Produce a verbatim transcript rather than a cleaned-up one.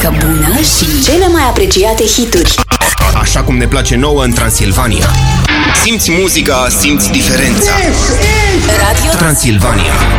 muzică bună și cele mai apreciate hituri. Așa cum ne place nouă în Transilvania. Simți muzica, simți diferența. Radio Transilvania.